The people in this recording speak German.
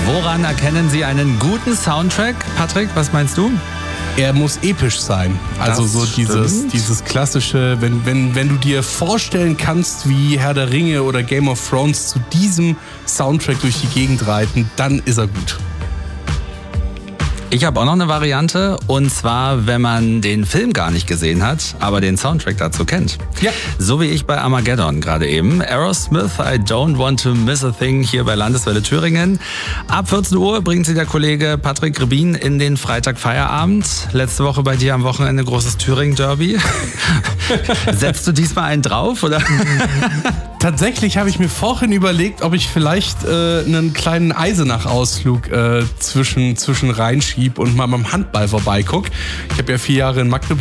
Woran erkennen Sie einen guten Soundtrack? Patrick, was meinst du? Er muss episch sein. Also Das so stimmt. dieses klassische, wenn du dir vorstellen kannst, wie Herr der Ringe oder Game of Thrones zu diesem Soundtrack durch die Gegend reiten, dann ist er gut. Ich habe auch noch eine Variante, und zwar, wenn man den Film gar nicht gesehen hat, aber den Soundtrack dazu kennt. Ja. So wie ich bei Armageddon gerade eben. Aerosmith, I Don't Want to Miss a Thing, hier bei Landeswelle Thüringen. Ab 14 Uhr bringt sie der Kollege Patrick Rebin in den Freitag-Feierabend. Letzte Woche bei dir am Wochenende großes Thüringen-Derby. Setzt du diesmal einen drauf, oder? Tatsächlich habe ich mir vorhin überlegt, ob ich vielleicht einen kleinen Eisenach-Ausflug zwischen reinschieb und mal beim Handball vorbeiguck. Ich habe ja 4 Jahre in Magdeburg